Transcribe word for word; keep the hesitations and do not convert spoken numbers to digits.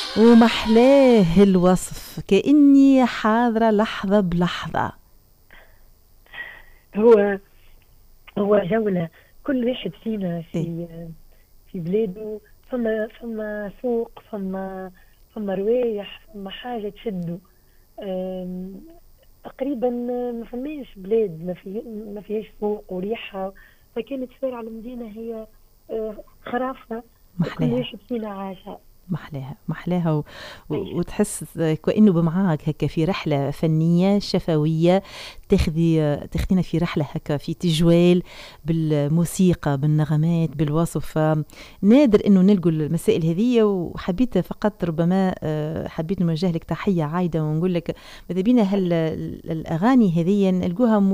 ومحلاه الوصف كأني حاضرة لحظة بلحظة. هو هو جولة، كل واحد فينا إيه. في في بلاده. فما فما سوق، فما فما روايح، فما حاجة تشده. أم، تقريبا ما فماش بلاد ما في ما فيهاش سوق وريحة. فكانت شوارع المدينة هي آه، خرافة. كل محلاها واحد فينا عاشها. محلاها محلاها و... و- أي. وتحس كأنه بمعاك هكا في رحلة فنية شفوية. تاخذي تاخذينا في رحلة هكا في تجوال بالموسيقى بالنغمات بالوصف. نادر انه نلقوا المسائل هذه، وحبيت فقط ربما آه، حبيت نوجه لك تحية عايدة ونقول لك ماذا بينا هال الاغاني هذه نلقوها